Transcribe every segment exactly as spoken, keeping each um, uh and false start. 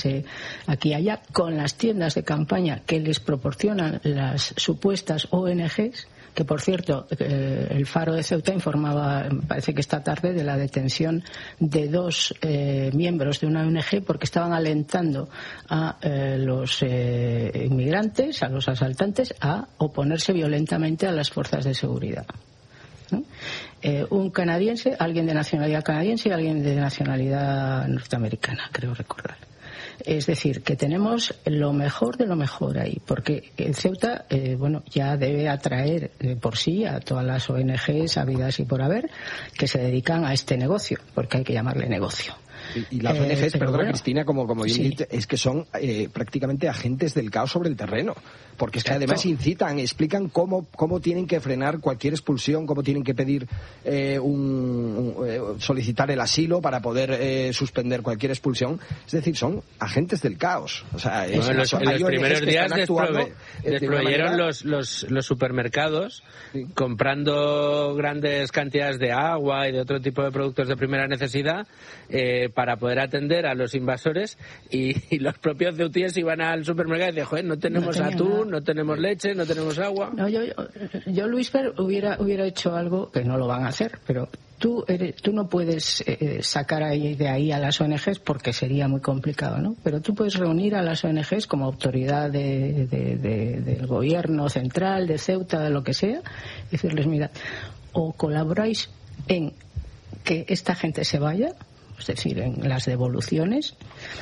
aquí y allá, con las tiendas de campaña que les proporcionan las supuestas O N Ges, que por cierto, eh, el Faro de Ceuta informaba, parece que esta tarde, de la detención de dos eh, miembros de una O N Ge porque estaban alentando a eh, los eh, inmigrantes, a los asaltantes, a oponerse violentamente a las fuerzas de seguridad, ¿no? Eh, un canadiense, alguien de nacionalidad canadiense y alguien de nacionalidad norteamericana, creo recordar. Es decir, que tenemos lo mejor de lo mejor ahí, porque en Ceuta, eh, bueno, ya debe atraer de por sí a todas las O N Ges habidas y por haber que se dedican a este negocio, porque hay que llamarle negocio. Y, y las O N Ges, eh, perdona bueno, Cristina, como, como bien sí. dice, es que son eh, prácticamente agentes del caos sobre el terreno, porque es que Exacto. además incitan, explican cómo, cómo tienen que frenar cualquier expulsión, cómo tienen que pedir eh, un, un, eh, solicitar el asilo para poder eh, suspender cualquier expulsión. Es decir, son agentes del caos. O sea, es, no, en los, en los primeros días desprove, desproveyeron manera... los, los, los supermercados, sí, comprando grandes cantidades de agua y de otro tipo de productos de primera necesidad eh, para poder atender a los invasores, y, y los propios ceutíes iban al supermercado y decían, joder, no tenemos no atún, nada. no tenemos leche, no tenemos agua. No, yo, yo, yo Luisfer, hubiera, hubiera hecho algo que no lo van a hacer, pero tú eres, tú no puedes eh, sacar ahí, de ahí a las O N Ges porque sería muy complicado, ¿no? Pero tú puedes reunir a las O N Ges como autoridad de, de, de, del gobierno central, de Ceuta, de lo que sea, y decirles, mira, o colaboráis en que esta gente se vaya, es decir, en las devoluciones,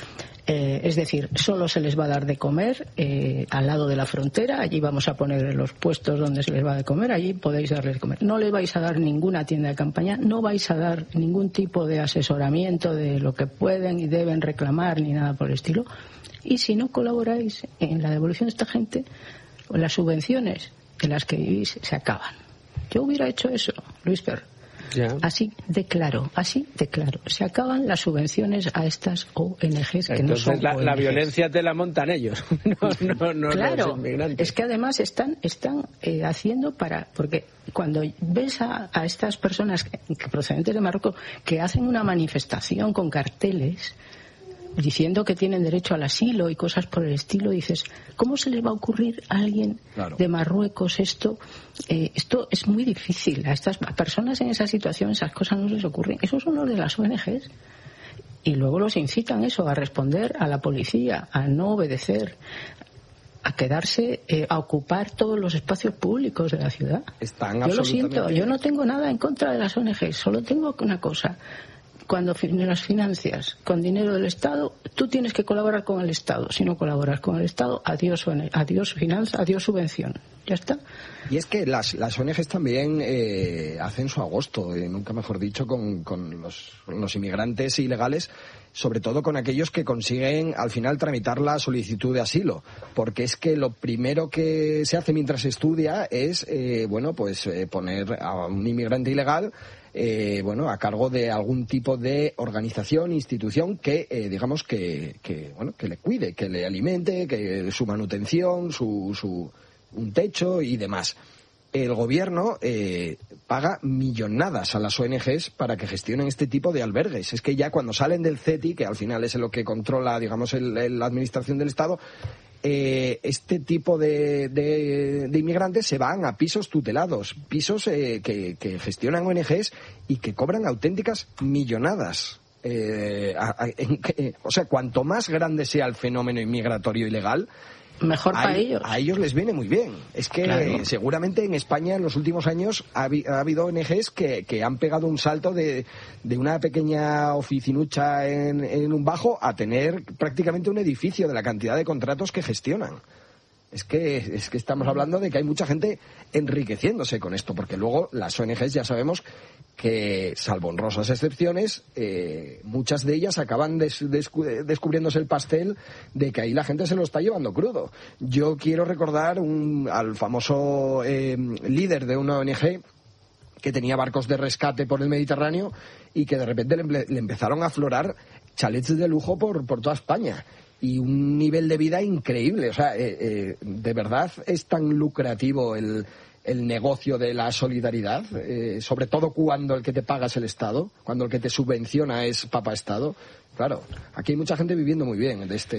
eh, es decir, solo se les va a dar de comer eh, al lado de la frontera, allí vamos a poner los puestos donde se les va a de comer, allí podéis darles de comer. No les vais a dar ninguna tienda de campaña, no vais a dar ningún tipo de asesoramiento de lo que pueden y deben reclamar ni nada por el estilo. Y si no colaboráis en la devolución de esta gente, las subvenciones en las que vivís se acaban. Yo hubiera hecho eso, Luis Per. Ya. Así de claro, así de claro. Se acaban las subvenciones a estas O N Ges que Entonces, no son la, O N Ges. la violencia te la montan ellos, no, no, no claro, los inmigrantes. Es que además están, están eh, haciendo para... Porque cuando ves a, a estas personas que, que procedentes de Marruecos que hacen una manifestación con carteles diciendo que tienen derecho al asilo y cosas por el estilo, dices, ¿cómo se le va a ocurrir a alguien claro. de Marruecos esto? Eh, esto es muy difícil. A estas personas en esa situación esas cosas no les ocurren. Esos son los de las O N Ges. Y luego los incitan eso, a responder a la policía, a no obedecer, a quedarse, eh, a ocupar todos los espacios públicos de la ciudad. Están yo lo siento, yo no tengo nada en contra de las O N Ges, solo tengo una cosa. Cuando las financias con dinero del Estado, tú tienes que colaborar con el Estado. Si no colaboras con el Estado, adiós, adiós finanza, adiós subvención. Ya está. Y es que las, las O N Ges también eh, hacen su agosto, eh, nunca mejor dicho, con, con los, los inmigrantes ilegales, sobre todo con aquellos que consiguen al final tramitar la solicitud de asilo, porque es que lo primero que se hace mientras se estudia es, eh, bueno, pues eh, poner a un inmigrante ilegal Eh, bueno, a cargo de algún tipo de organización, institución que, eh, digamos, que, que, bueno, que le cuide, que le alimente, que su manutención, su, su, un techo y demás. El gobierno eh, paga millonadas a las O N Ges para que gestionen este tipo de albergues. Es que ya cuando salen del C E T I, que al final es lo que controla, digamos, el, el, la administración del Estado, Eh, este tipo de, de, de inmigrantes se van a pisos tutelados, pisos eh, que, que gestionan O N Ges y que cobran auténticas millonadas. Eh, a, a, en, eh, o sea, cuanto más grande sea el fenómeno inmigratorio ilegal, mejor para ellos. A ellos les viene muy bien. Es que claro. eh, seguramente en España en los últimos años ha, ha habido O N Ges que, que han pegado un salto de, de una pequeña oficinucha en, en un bajo a tener prácticamente un edificio de la cantidad de contratos que gestionan. Es que, es que estamos hablando de que hay mucha gente enriqueciéndose con esto, porque luego las O N Ges ya sabemos que, salvo honrosas excepciones, eh, muchas de ellas acaban des, descu, descubriéndose el pastel de que ahí la gente se lo está llevando crudo. Yo quiero recordar un, al famoso eh, líder de una O N Ge que tenía barcos de rescate por el Mediterráneo y que de repente le, le empezaron a aflorar chalets de lujo por, por toda España. Y un nivel de vida increíble. O sea, eh, eh, de verdad es tan lucrativo el, el negocio de la solidaridad, eh, sobre todo cuando el que te paga es el Estado, cuando el que te subvenciona es Papa Estado. Claro, aquí hay mucha gente viviendo muy bien de este